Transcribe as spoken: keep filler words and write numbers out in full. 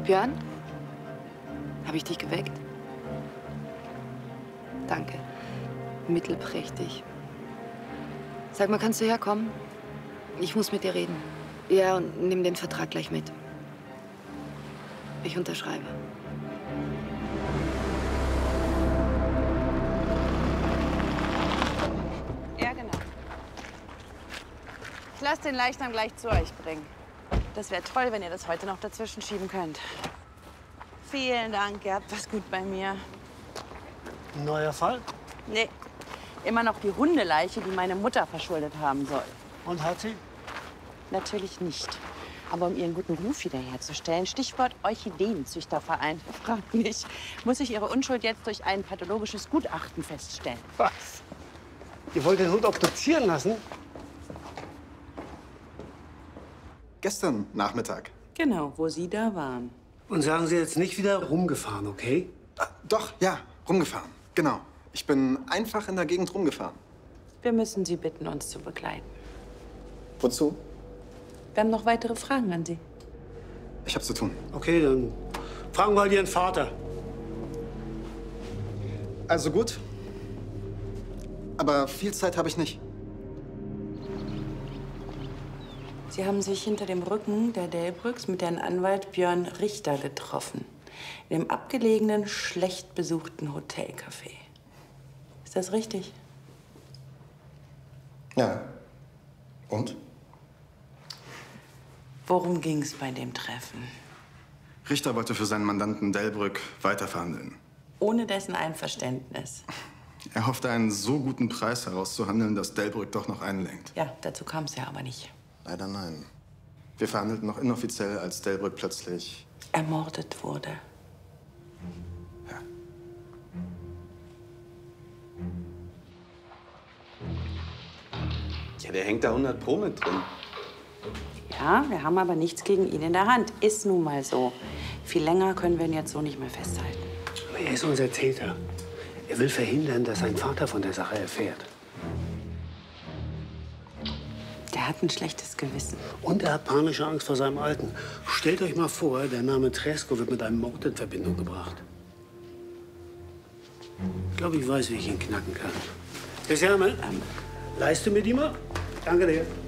Björn? Habe ich dich geweckt? Danke. Mittelprächtig. Sag mal, kannst du herkommen? Ich muss mit dir reden. Ja, und nimm den Vertrag gleich mit. Ich unterschreibe. Ja, genau. Ich lasse den Leichnam gleich zu euch bringen. Das wäre toll, wenn ihr das heute noch dazwischen schieben könnt. Vielen Dank, ihr habt was gut bei mir. Ein neuer Fall? Nee, immer noch die Hundeleiche, die meine Mutter verschuldet haben soll. Und hat sie? Natürlich nicht. Aber um ihren guten Ruf wiederherzustellen, Stichwort Orchideenzüchterverein, fragt mich, muss ich ihre Unschuld jetzt durch ein pathologisches Gutachten feststellen. Was? Ihr wollt den Hund obduzieren lassen? Gestern Nachmittag. Genau, wo Sie da waren. Und sagen Sie jetzt nicht wieder rumgefahren, okay? Ah, doch, ja, rumgefahren. Genau. Ich bin einfach in der Gegend rumgefahren. Wir müssen Sie bitten, uns zu begleiten. Wozu? Wir haben noch weitere Fragen an Sie. Ich hab zu tun. Okay, dann fragen wir halt Ihren Vater. Also gut. Aber viel Zeit habe ich nicht. Sie haben sich hinter dem Rücken der Delbrücks mit deren Anwalt Björn Richter getroffen. In dem abgelegenen, schlecht besuchten Hotelcafé. Ist das richtig? Ja. Und? Worum ging es bei dem Treffen? Richter wollte für seinen Mandanten Delbrück weiterverhandeln. Ohne dessen Einverständnis. Er hoffte, einen so guten Preis herauszuhandeln, dass Delbrück doch noch einlenkt. Ja, dazu kam es ja aber nicht. Leider nein. Wir verhandelten noch inoffiziell, als Delbrück plötzlich ermordet wurde. Ja. Ja, der hängt da hundert Pro mit drin. Ja, wir haben aber nichts gegen ihn in der Hand. Ist nun mal so. Viel länger können wir ihn jetzt so nicht mehr festhalten. Aber er ist unser Täter. Er will verhindern, dass sein Vater von der Sache erfährt. Der hat ein schlechtes Gewissen. Und er hat panische Angst vor seinem Alten. Stellt euch mal vor, der Name Tresko wird mit einem Mord in Verbindung gebracht. Ich glaube, ich weiß, wie ich ihn knacken kann. Christiane, ähm. leiste mir die mal? Danke dir.